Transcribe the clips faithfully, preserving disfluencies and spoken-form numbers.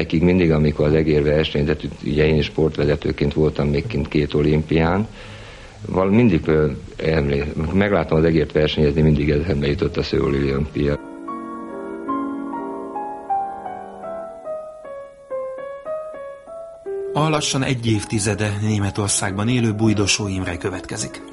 Nekik mindig, amikor az egér versenyzett, ugye én is sportvezetőként voltam még kint két olimpián, valami mindig emlékszem, meglátom az egért versenyezni, mindig eszembe jutott a Szöuli olimpia. A lassan egy évtizede Németországban élő Bújdosó Imre következik.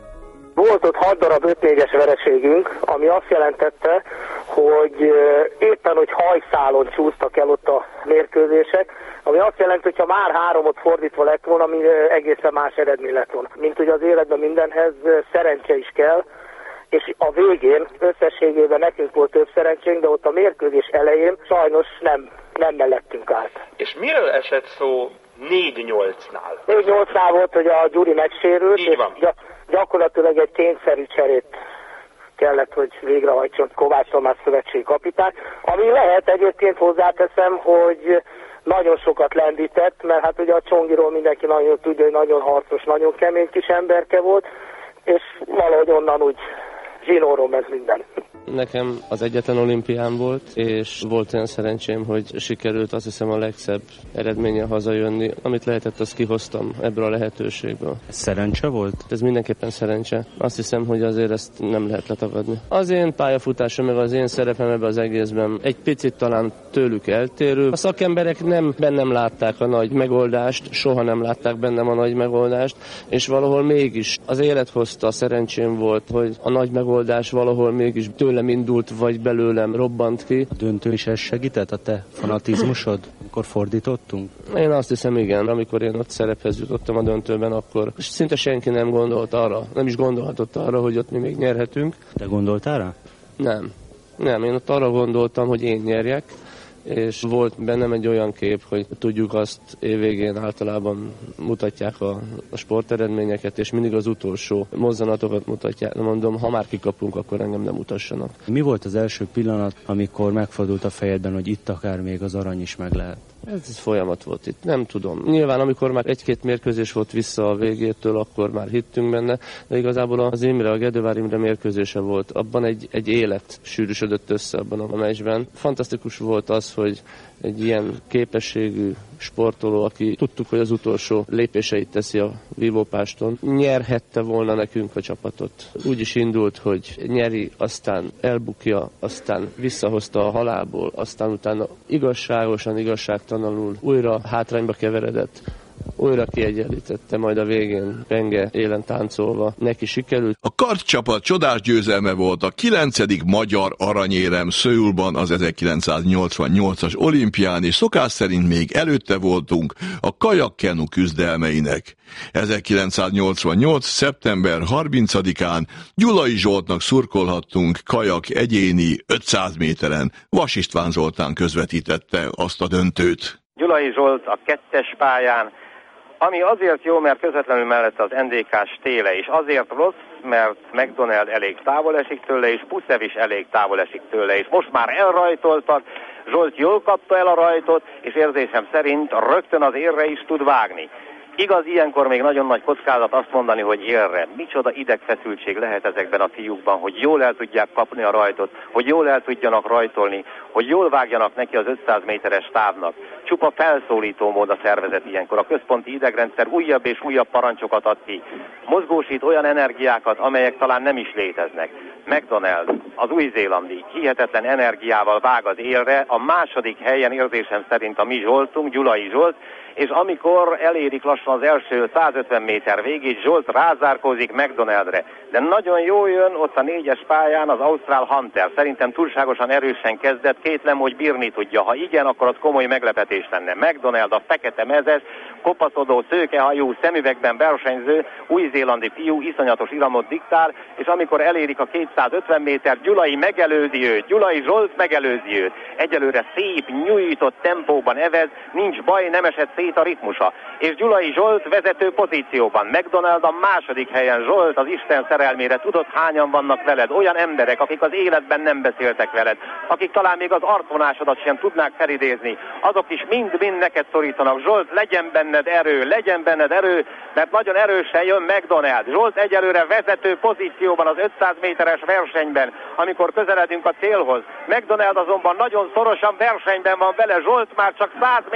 Volt ott hat darab öt négyes vereségünk, ami azt jelentette, hogy éppen, hogy hajszálon csúsztak el ott a mérkőzések, ami azt jelenti, hogy ha már háromot fordítva lett volna, ami egészen más eredmény lett volna. Mint hogy az életben mindenhez szerencse is kell, és a végén összességében nekünk volt több szerencsénk, de ott a mérkőzés elején sajnos nem, nem mellettünk állt. És miről esett szó négy nyolcnál? négy nyolcnál volt, hogy a Gyuri megsérült, és gy- gyakorlatilag egy kényszerű cserét kellett, hogy végrehajtson Kovács Tamás szövetségi kapitány. Ami lehet, egyébként hozzáteszem, hogy nagyon sokat lendített, mert hát ugye a Csongiról mindenki nagyon tudja, hogy nagyon harcos, nagyon kemény kis emberke volt, és valahogy onnan úgy zsinórom ez minden. Nekem az egyetlen olimpián volt, és volt olyan szerencsém, hogy sikerült azt hiszem a legszebb eredménnyel hazajönni. Amit lehetett, azt kihoztam ebből a lehetőségből. Szerencse volt? Ez mindenképpen szerencse. Azt hiszem, hogy azért ezt nem lehet letagadni. Az én pályafutásom, meg az én szerepem ebben az egészben egy picit talán tőlük eltérő. A szakemberek nem bennem látták a nagy megoldást, soha nem látták bennem a nagy megoldást, és valahol mégis az élet hozta, a szerencsém volt, hogy a nagy megoldás valahol mégis tőlem indult, vagy belőlem robbant ki. A döntő is ez segített, a te fanatizmusod, amikor fordítottunk? Én azt hiszem, igen. Amikor én ott szerephez jutottam a döntőben, akkor szinte senki nem gondolt arra, nem is gondolhatott arra, hogy ott mi még nyerhetünk. Te gondoltál rá? Nem. Nem, én ott arra gondoltam, hogy én nyerjek, és volt bennem egy olyan kép, hogy tudjuk azt, évvégén általában mutatják a, a sporteredményeket, és mindig az utolsó mozzanatokat mutatják. Mondom, ha már kikapunk, akkor engem nem mutassanak. Mi volt az első pillanat, amikor megfordult a fejedben, hogy itt akár még az arany is meg lehet? Ez folyamat volt itt, nem tudom. Nyilván, amikor már egy-két mérkőzés volt vissza a végétől, akkor már hittünk benne, de igazából az Imre, a Gedővár Imre mérkőzése volt. Abban egy, egy élet sűrűsödött össze abban a meccsben. Fantasztikus volt az, hogy egy ilyen képességű sportoló, aki tudtuk, hogy az utolsó lépéseit teszi a vívópáston, nyerhette volna nekünk a csapatot. Úgy is indult, hogy nyeri, aztán elbukja, aztán visszahozta a halálból, aztán utána igazságosan, igazságtalanul újra hátrányba keveredett. Újra kiegyenlítette, majd a végén penge élen táncolva. Neki sikerült. A kardcsapat csodás győzelme volt a kilencedik magyar aranyérem Szöulban az ezerkilencszáznyolcvannyolcas olimpián, és szokás szerint még előtte voltunk a kajakkenu küzdelmeinek. ezerkilencszáznyolcvannyolc. szeptember harmincadikán Gyulai Zsoltnak szurkolhattunk kajak egyéni ötszáz méteren. Vas István Zoltán közvetítette azt a döntőt. Gyulai Zsolt a kettes pályán, ami azért jó, mert közvetlenül mellett az en dé ká-s téle, és azért rossz, mert McDonald elég távol esik tőle, és Puszev is elég távol esik tőle, és most már elrajtoltak, Zsolt jól kapta el a rajtot, és érzésem szerint rögtön az érre is tud vágni. Igaz, ilyenkor még nagyon nagy kockázat azt mondani, hogy élre. Micsoda idegfeszültség lehet ezekben a fiúkban, hogy jól el tudják kapni a rajtot, hogy jól el tudjanak rajtolni, hogy jól vágjanak neki az ötszáz méteres távnak. Csupa felszólító mód a szervezet ilyenkor. A központi idegrendszer újabb és újabb parancsokat ad ki. Mozgósít olyan energiákat, amelyek talán nem is léteznek. McDonald, az új-zélandi, hihetetlen energiával vág az élre, a második helyen érzésem szerint a mi Zsoltunk, Gyulai Zsolt, és amikor elérik lassan az első százötven méter végét, Zsolt rázárkózik McDonaldre. De nagyon jó jön ott a négyes pályán az ausztrál Hunter. Szerintem túlságosan erősen kezdett, kétlem, hogy bírni tudja. Ha igen, akkor az komoly meglepetés lenne. McDonald, a fekete mezes, kopaszodó, szőkehajú, szemüvegben versenyző, új-zélandi fiú, iszonyatos iramot diktál, és amikor elérik a kétszázötven méter, Gyulai megelőzi őt, Gyulai Zsolt megelőzi őt. Egyelőre szép, nyújtott tempóban evez, nincs baj, nem esett szét a ritmusa. És Gyulai Zsolt vezető pozícióban. McDonald a második helyen. Zsolt az Isten szerelmére, tudod, hányan vannak veled? Olyan emberek, akik az életben nem beszéltek veled, akik talán még az arcvonásodat sem tudnák felidézni, azok is mind-mind neked szorítanak. Zsolt, legyen benned erő, legyen benned erő, mert nagyon erősen jön McDonald. Zsolt egyelőre vezető pozícióban az ötszáz méteres versenyben, amikor közeledünk a célhoz. McDonald azonban nagyon szorosan versenyben van vele, Zsolt már csak száz